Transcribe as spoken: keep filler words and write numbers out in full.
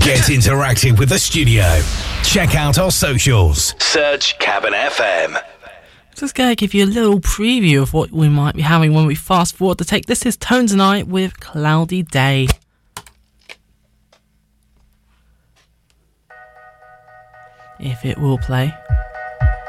Get interactive with the studio. Check out our socials. Search Cabin F M. Just going to give you a little preview of what we might be having when we fast forward the tape. This is Tones and I with Cloudy Day. If it will play.